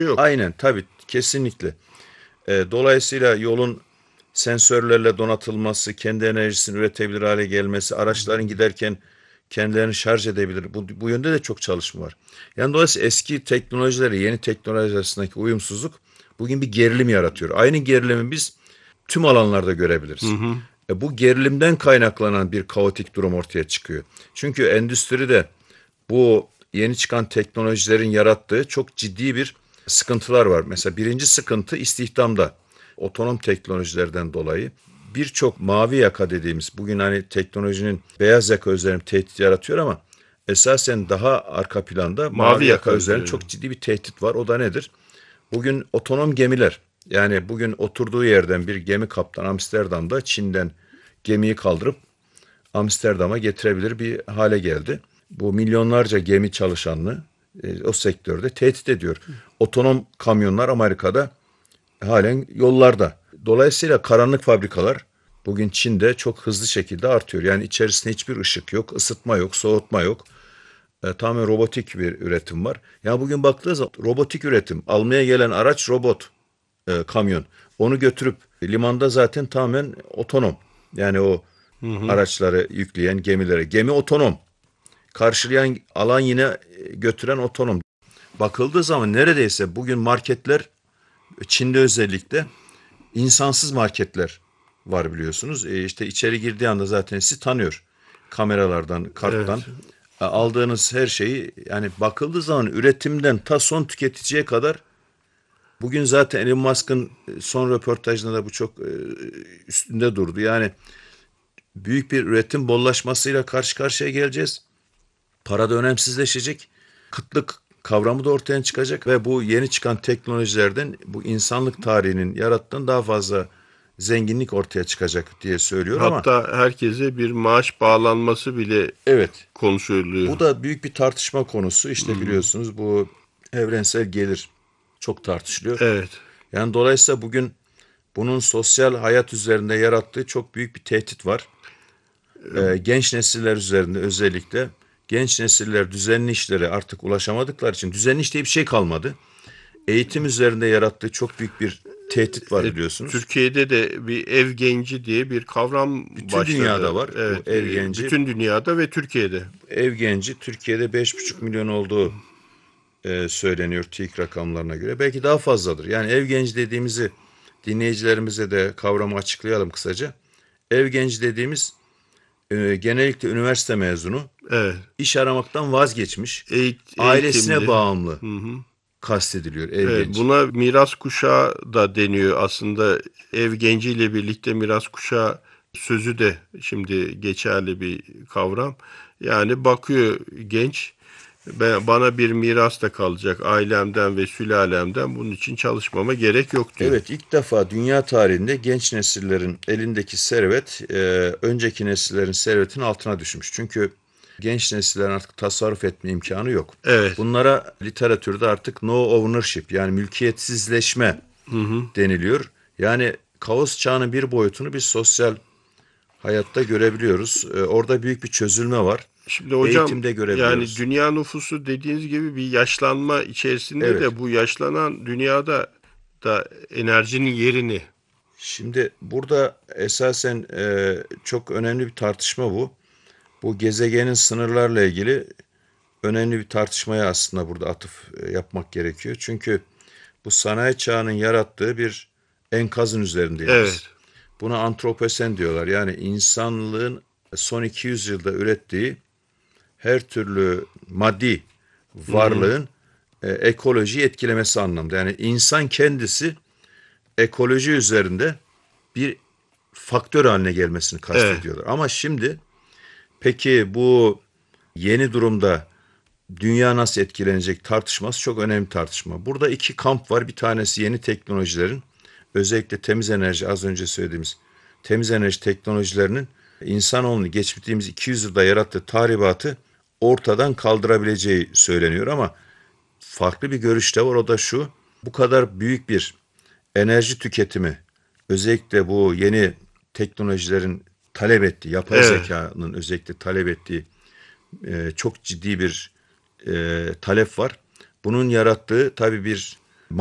yok. Aynen, tabii, kesinlikle. Dolayısıyla yolun sensörlerle donatılması, kendi enerjisini üretebilir hale gelmesi, araçların giderken kendilerini şarj edebilir. Bu yönde de çok çalışma var. Yani dolayısıyla eski teknolojileri, yeni teknoloji arasındaki uyumsuzluk bugün bir gerilim yaratıyor. Aynı gerilimi biz tüm alanlarda Hı görebiliriz. hı. Bu gerilimden kaynaklanan bir kaotik durum ortaya çıkıyor. Çünkü endüstride bu yeni çıkan teknolojilerin yarattığı çok ciddi bir sıkıntılar var. Mesela birinci sıkıntı istihdamda. Otonom teknolojilerden dolayı birçok mavi yaka dediğimiz, bugün hani teknolojinin beyaz yaka üzerine tehdit yaratıyor ama esasen daha arka planda Mavi mavi yaka yaka üzerine üzerine. çok ciddi bir tehdit var. O da nedir? Bugün otonom gemiler, yani bugün oturduğu yerden bir gemi kaptan Amsterdam'da Çin'den gemiyi kaldırıp Amsterdam'a getirebilir bir hale geldi. Bu milyonlarca gemi çalışanını o sektörde tehdit ediyor. Otonom kamyonlar Amerika'da halen yollarda. Dolayısıyla karanlık fabrikalar bugün Çin'de çok hızlı şekilde artıyor. Yani içerisinde hiçbir ışık yok, ısıtma yok, soğutma yok. Tamamen robotik bir üretim var. Ya bugün baktığınız zaman robotik üretim, almaya gelen araç robot, kamyon. Onu götürüp limanda zaten tamamen otonom. Yani o Hı hı. araçları yükleyen gemilere. Gemi otonom. Karşılayan alan yine götüren otonom. Bakıldığı zaman neredeyse bugün marketler, Çin'de özellikle insansız marketler var biliyorsunuz. İşte içeri girdiği anda zaten sizi tanıyor. Kameralardan, karttan. Evet. Aldığınız her şeyi, yani bakıldığı zaman üretimden ta son tüketiciye kadar, bugün zaten Elon Musk'ın son röportajında da bu çok üstünde durdu. Yani büyük bir üretim bollaşmasıyla karşı karşıya geleceğiz. Para da önemsizleşecek. Kıtlık kavramı da ortaya çıkacak ve bu yeni çıkan teknolojilerden bu insanlık tarihinin yarattığı daha fazla zenginlik ortaya çıkacak diye söylüyor ama Hatta herkese bir maaş bağlanması bile evet, konuşuluyor. bu da büyük bir tartışma konusu. Hı İşte hı. biliyorsunuz bu evrensel gelir çok tartışılıyor. Evet. Yani dolayısıyla bugün bunun sosyal hayat üzerinde yarattığı çok büyük bir tehdit var. Genç nesiller üzerinde özellikle, genç nesiller düzenli işlere artık ulaşamadıkları için düzenli iş diye bir şey kalmadı. Eğitim üzerinde yarattığı çok büyük bir tehdit var biliyorsunuz. Türkiye'de de bir ev genci diye bir kavram Bütün dünyada başladı. var bu Evet, ev genci. bütün dünyada ve Türkiye'de. Ev genci Türkiye'de 5,5 milyon olduğu söyleniyor TÜİK rakamlarına göre. Belki daha fazladır. Yani ev genci dediğimizi dinleyicilerimize de kavramı açıklayalım kısaca. Ev genci dediğimiz genellikle üniversite mezunu, Evet, iş aramaktan vazgeçmiş, ailesine eğitimli. bağımlı Hı hı. kastediliyor ev Evet, genci. buna miras kuşağı da deniyor aslında. Ev genciyle birlikte miras kuşağı sözü de şimdi geçerli bir kavram. Yani bakıyor genç, bana bir miras da kalacak ailemden ve sülalemden, bunun için çalışmama gerek yok diyor. Evet, ilk defa dünya tarihinde genç nesillerin elindeki servet önceki nesillerin servetin altına düşmüş. Çünkü genç nesillerin artık tasarruf etme imkanı yok. Evet. Bunlara literatürde artık no ownership, yani mülkiyetsizleşme Hı hı. deniliyor. Yani kaos çağının bir boyutunu biz sosyal hayatta görebiliyoruz. Orada büyük bir çözülme var. Şimdi hocam, Eğitimde yani görebiliyoruz. dünya nüfusu dediğiniz gibi bir yaşlanma içerisinde, Evet. de bu yaşlanan dünyada da enerjinin yerini. Şimdi burada esasen çok önemli bir tartışma bu. Bu gezegenin sınırlarla ilgili önemli bir tartışmaya aslında burada atıf yapmak gerekiyor. Çünkü bu sanayi çağının yarattığı bir enkazın üzerindeyiz biz. Evet. Buna antroposen diyorlar. Yani insanlığın son 200 yılda ürettiği her türlü maddi Hı hı. varlığın ekolojiyi etkilemesi anlamda. Yani insan kendisi ekoloji üzerinde bir faktör haline gelmesini Evet. kastediyorlar. Ama şimdi peki bu yeni durumda dünya nasıl etkilenecek tartışması çok önemli tartışma. Burada iki kamp var. Bir tanesi yeni teknolojilerin, özellikle temiz enerji, az önce söylediğimiz temiz enerji teknolojilerinin insanoğlunun geçtiğimiz 200 yılda yarattığı tahribatı ortadan kaldırabileceği söyleniyor ama farklı bir görüş de var. O da şu: bu kadar büyük bir enerji tüketimi, özellikle bu yeni teknolojilerin talep ettiği, yapay Evet. zekanın özellikle talep ettiği çok ciddi bir talep var. Bunun yarattığı tabii bir